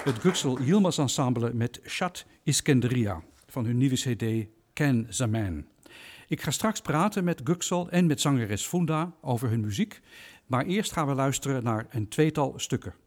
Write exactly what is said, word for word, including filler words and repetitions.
Het Göksel Yilmaz Ensemble met Shat Iskenderia van hun nieuwe cd Ken Zaman. Ik ga straks praten met Göksel en met zangeres Funda over hun muziek, maar eerst gaan we luisteren naar een tweetal stukken.